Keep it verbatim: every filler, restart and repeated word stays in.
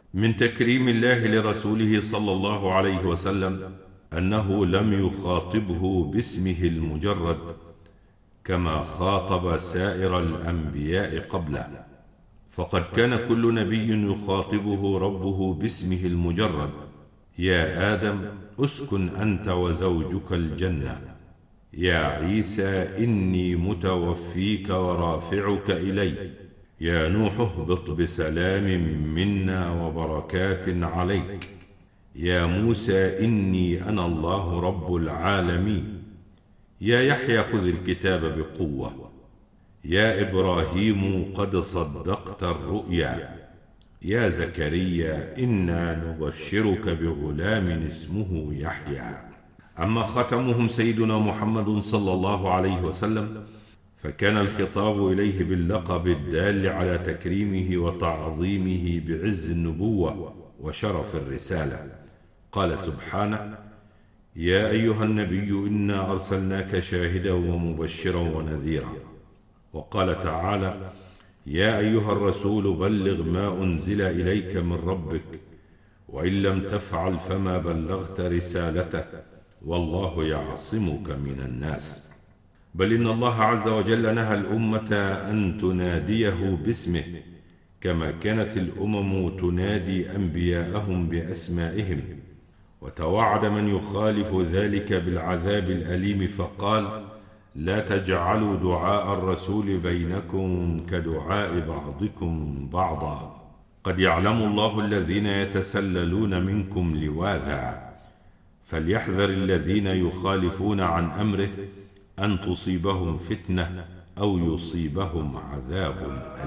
من تكريم الله لرسوله صلى الله عليه وسلم أنه لم يخاطبه باسمه المجرد كما خاطب سائر الأنبياء قبله، فقد كان كل نبي يخاطبه ربه باسمه المجرد: يا آدم اسكن أنت وزوجك الجنة، يا عيسى إني متوفيك ورافعك إلي، يا نوح اهبط بسلام منا وبركات عليك، يا موسى إني أنا الله رب العالمين، يا يحيى خذ الكتاب بقوة، يا إبراهيم قد صدقت الرؤيا، يا زكريا إنا نبشرك بغلام اسمه يحيى. أما ختمهم سيدنا محمد صلى الله عليه وسلم فكان الخطاب إليه باللقب الدال على تكريمه وتعظيمه بعز النبوة وشرف الرسالة. قال سبحانه: يا أيها النبي إنا أرسلناك شاهدا ومبشرا ونذيرا. وقال تعالى: يا أيها الرسول بلغ ما أنزل إليك من ربك وإن لم تفعل فما بلغت رسالته والله يعصمك من الناس. بل إن الله عز وجل نهى الأمة أن تناديه باسمه كما كانت الأمم تنادي أنبياءهم بأسمائهم، وتوعد من يخالف ذلك بالعذاب الأليم فقال: لا تجعلوا دعاء الرسول بينكم كدعاء بعضكم بعضا قد يعلم الله الذين يتسللون منكم لواذا فليحذر الذين يخالفون عن أمره أن تصيبهم فتنة أو يصيبهم عذاب أليم.